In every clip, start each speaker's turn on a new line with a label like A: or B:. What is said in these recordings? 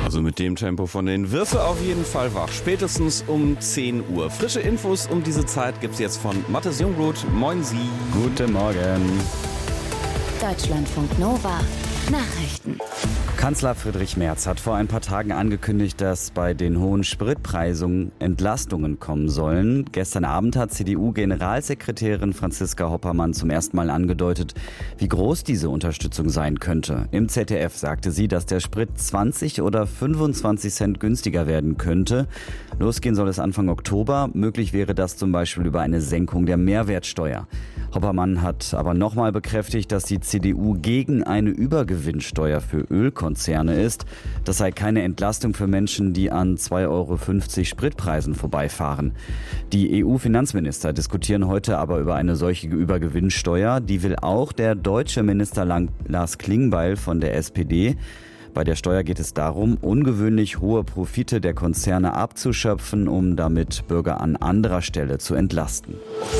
A: Also mit dem Tempo von denen wirst du auf jeden Fall wach. Spätestens um 10 Uhr. Frische Infos um diese Zeit gibt's jetzt von Mathis Jungroth. Moin Sie.
B: Guten Morgen.
C: Deutschlandfunk Nova. Nachrichten.
B: Kanzler Friedrich Merz hat vor ein paar Tagen angekündigt, dass bei den hohen Spritpreisen Entlastungen kommen sollen. Gestern Abend hat CDU-Generalsekretärin Franziska Hoppermann zum ersten Mal angedeutet, wie groß diese Unterstützung sein könnte. Im ZDF sagte sie, dass der Sprit 20 oder 25 Cent günstiger werden könnte. Losgehen soll es Anfang Oktober. Möglich wäre das zum Beispiel über eine Senkung der Mehrwertsteuer. Hoppermann hat aber nochmal bekräftigt, dass die CDU gegen eine Übergewinnsteuer für Ölkonzerne ist. Das sei keine Entlastung für Menschen, die an 2,50 € Spritpreisen vorbeifahren. Die EU-Finanzminister diskutieren heute aber über eine solche Übergewinnsteuer. Die will auch der deutsche Minister Lars Klingbeil von der SPD. Bei der Steuer geht es darum, ungewöhnlich hohe Profite der Konzerne abzuschöpfen, um damit Bürger an anderer Stelle zu entlasten.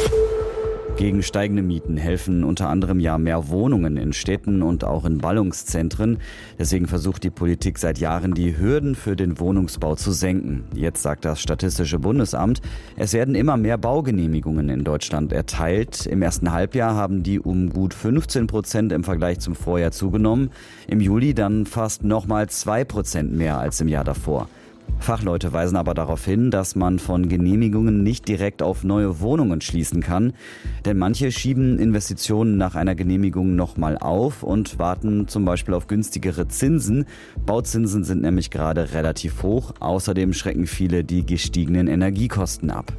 B: Gegen steigende Mieten helfen unter anderem ja mehr Wohnungen in Städten und auch in Ballungszentren. Deswegen versucht die Politik seit Jahren, die Hürden für den Wohnungsbau zu senken. Jetzt sagt das Statistische Bundesamt, es werden immer mehr Baugenehmigungen in Deutschland erteilt. Im ersten Halbjahr haben die um gut 15% im Vergleich zum Vorjahr zugenommen. Im Juli dann fast nochmal 2% mehr als im Jahr davor. Fachleute weisen aber darauf hin, dass man von Genehmigungen nicht direkt auf neue Wohnungen schließen kann. Denn manche schieben Investitionen nach einer Genehmigung nochmal auf und warten zum Beispiel auf günstigere Zinsen. Bauzinsen sind nämlich gerade relativ hoch. Außerdem schrecken viele die gestiegenen Energiekosten ab.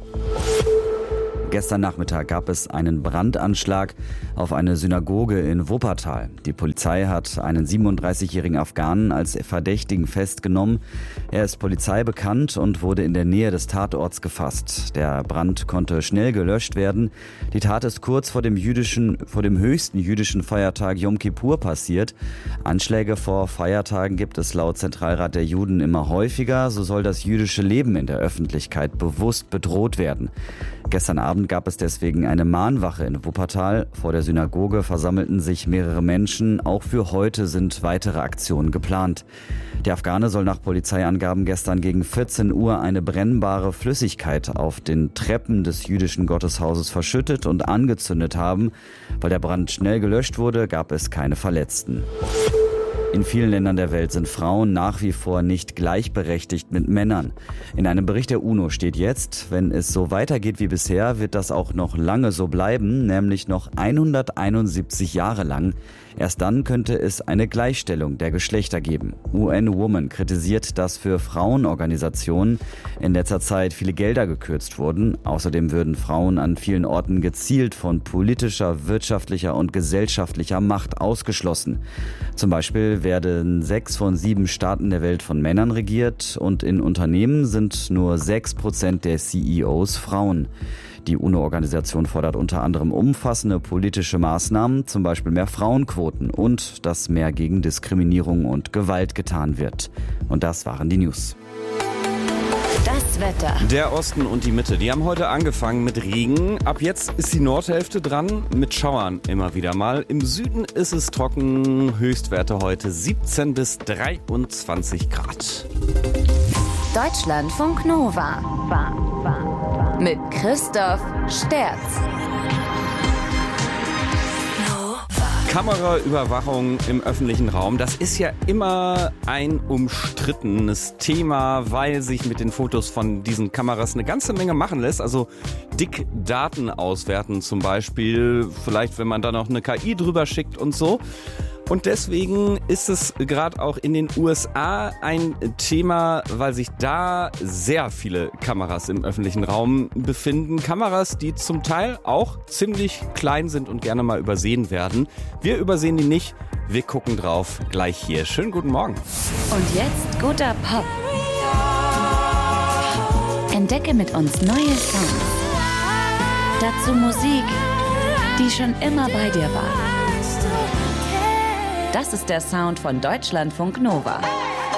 B: Gestern Nachmittag gab es einen Brandanschlag auf eine Synagoge in Wuppertal. Die Polizei hat einen 37-jährigen Afghanen als Verdächtigen festgenommen. Er ist Polizei bekannt und wurde in der Nähe des Tatorts gefasst. Der Brand konnte schnell gelöscht werden. Die Tat ist kurz vor dem höchsten jüdischen Feiertag Yom Kippur passiert. Anschläge vor Feiertagen gibt es laut Zentralrat der Juden immer häufiger. So soll das jüdische Leben in der Öffentlichkeit bewusst bedroht werden. Gestern Abend gab es deswegen eine Mahnwache in Wuppertal. Vor der Synagoge versammelten sich mehrere Menschen. Auch für heute sind weitere Aktionen geplant. Der Afghane soll nach Polizeiangaben gestern gegen 14 Uhr eine brennbare Flüssigkeit auf den Treppen des jüdischen Gotteshauses verschüttet und angezündet haben. Weil der Brand schnell gelöscht wurde, gab es keine Verletzten. In vielen Ländern der Welt sind Frauen nach wie vor nicht gleichberechtigt mit Männern. In einem Bericht der UNO steht jetzt, wenn es so weitergeht wie bisher, wird das auch noch lange so bleiben, nämlich noch 171 Jahre lang. Erst dann könnte es eine Gleichstellung der Geschlechter geben. UN Women kritisiert, dass für Frauenorganisationen in letzter Zeit viele Gelder gekürzt wurden. Außerdem würden Frauen an vielen Orten gezielt von politischer, wirtschaftlicher und gesellschaftlicher Macht ausgeschlossen. Zum Beispiel werden 6 von 7 Staaten der Welt von Männern regiert und in Unternehmen sind nur 6% der CEOs Frauen. Die UNO-Organisation fordert unter anderem umfassende politische Maßnahmen, zum Beispiel mehr Frauenquoten und dass mehr gegen Diskriminierung und Gewalt getan wird. Und das waren die News.
C: Das Wetter.
A: Der Osten und die Mitte, die haben heute angefangen mit Regen. Ab jetzt ist die Nordhälfte dran, mit Schauern immer wieder mal. Im Süden ist es trocken, Höchstwerte heute 17 bis 23 Grad.
C: Deutschlandfunk Nova. Mit Christoph Sterz.
A: Kameraüberwachung im öffentlichen Raum, das ist ja immer ein umstrittenes Thema, weil sich mit den Fotos von diesen Kameras eine ganze Menge machen lässt. Also dick Daten auswerten zum Beispiel, vielleicht wenn man da noch eine KI drüber schickt und so. Und deswegen ist es gerade auch in den USA ein Thema, weil sich da sehr viele Kameras im öffentlichen Raum befinden. Kameras, die zum Teil auch ziemlich klein sind und gerne mal übersehen werden. Wir übersehen die nicht. Wir gucken drauf gleich hier. Schönen guten Morgen.
C: Und jetzt guter Pop. Entdecke mit uns neue Songs. Dazu Musik, die schon immer bei dir war. Das ist der Sound von Deutschlandfunk Nova.